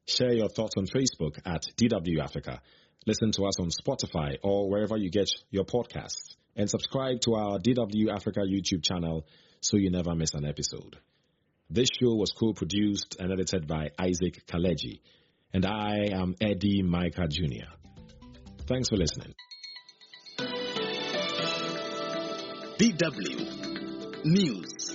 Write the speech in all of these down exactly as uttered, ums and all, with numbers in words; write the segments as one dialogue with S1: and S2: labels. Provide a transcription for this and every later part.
S1: Share your thoughts on Facebook at D W Africa. Listen to us on Spotify or wherever you get your podcasts. And subscribe to our D W Africa YouTube channel so you never miss an episode. This show was co-produced and edited by Isaac Kaleji. And I am Eddie Micah Junior Thanks for listening.
S2: D W News.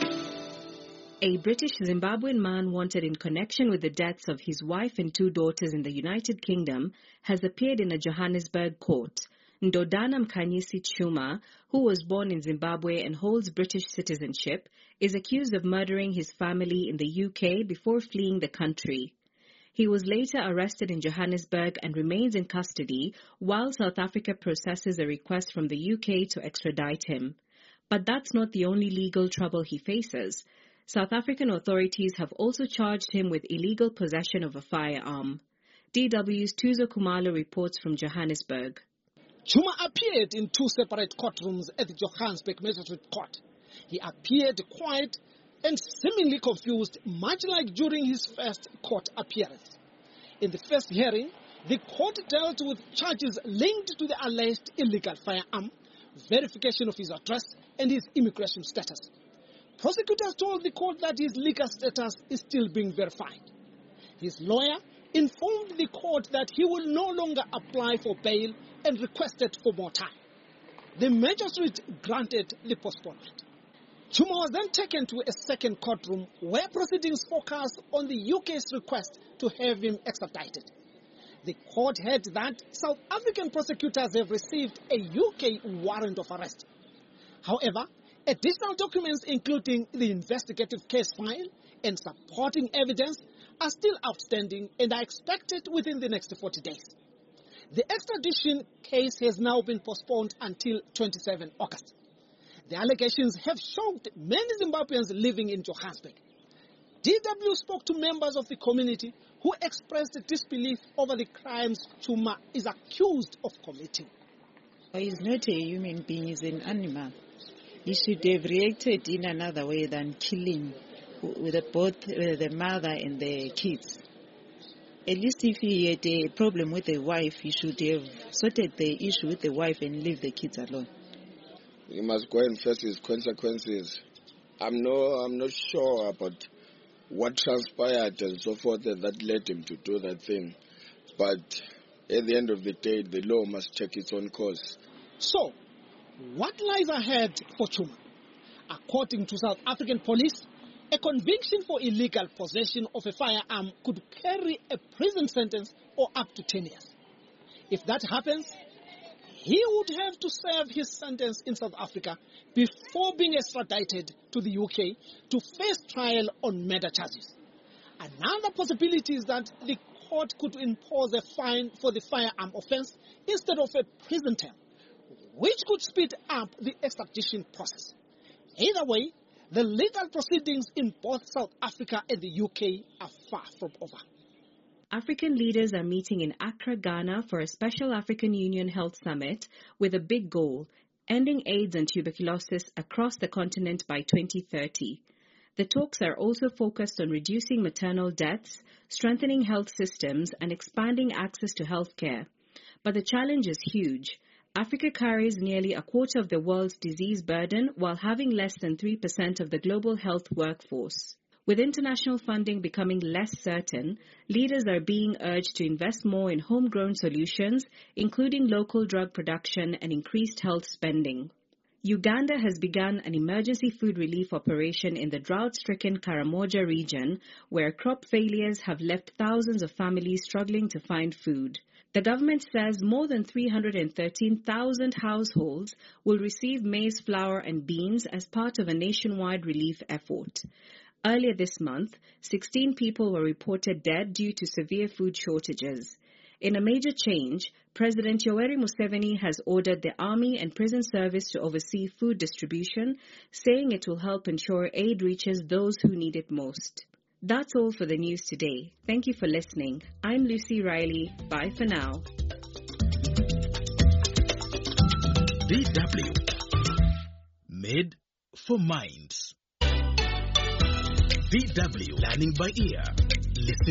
S3: A British Zimbabwean man wanted in connection with the deaths of his wife and two daughters in the United Kingdom has appeared in a Johannesburg court. Ndodana Mkhanyisi Chuma, who was born in Zimbabwe and holds British citizenship, is accused of murdering his family in the U K before fleeing the country. He was later arrested in Johannesburg and remains in custody while South Africa processes a request from the U K to extradite him. But that's not the only legal trouble he faces. South African authorities have also charged him with illegal possession of a firearm. D W's Tuzo Kumalo reports from Johannesburg.
S4: Chuma appeared in two separate courtrooms at the Johannesburg Magistrate Court. He appeared quiet and seemingly confused, much like during his first court appearance. In the first hearing, the court dealt with charges linked to the alleged illegal firearm, verification of his address, and his immigration status. Prosecutors told the court that his legal status is still being verified. His lawyer informed the court that he will no longer apply for bail and requested for more time. The magistrate granted the postponement. Chuma was then taken to a second courtroom where proceedings focused on the U K's request to have him extradited. The court heard that South African prosecutors have received a U K warrant of arrest. However, additional documents including the investigative case file and supporting evidence are still outstanding and are expected within the next forty days. The extradition case has now been postponed until twenty-seventh of August. The allegations have shocked many Zimbabweans living in Johannesburg. D W spoke to members of the community who expressed disbelief over the crimes Chuma is accused of committing.
S5: He's not a human being, he's an animal. He should have reacted in another way than killing with both the mother and the kids. At least if he had a problem with the wife, he should have sorted the issue with the wife and leave the kids alone.
S6: He must go and face his consequences. I'm no, I'm not sure about what transpired and so forth that led him to do that thing. But at the end of the day, the law must take its own course.
S4: So, what lies ahead for Chuma? According to South African police, a conviction for illegal possession of a firearm could carry a prison sentence or up to ten years. If that happens, he would have to serve his sentence in South Africa before being extradited to the U K to face trial on murder charges. Another possibility is that the court could impose a fine for the firearm offense instead of a prison term, which could speed up the extradition process. Either way, the legal proceedings in both South Africa and the U K are far from over.
S3: African leaders are meeting in Accra, Ghana for a special African Union Health Summit with a big goal, ending AIDS and tuberculosis across the continent by twenty thirty. The talks are also focused on reducing maternal deaths, strengthening health systems, and expanding access to health care. But the challenge is huge. Africa carries nearly a quarter of the world's disease burden while having less than three percent of the global health workforce. With international funding becoming less certain, leaders are being urged to invest more in homegrown solutions, including local drug production and increased health spending. Uganda has begun an emergency food relief operation in the drought-stricken Karamoja region, where crop failures have left thousands of families struggling to find food. The government says more than three hundred thirteen thousand households will receive maize flour and beans as part of a nationwide relief effort. Earlier this month, sixteen people were reported dead due to severe food shortages. In a major change, President Yoweri Museveni has ordered the Army and Prison Service to oversee food distribution, saying it will help ensure aid reaches those who need it most. That's all for the news today. Thank you for listening. I'm Lucy Riley. Bye for now.
S2: D W Made for Minds. D W Learning by Ear. Listen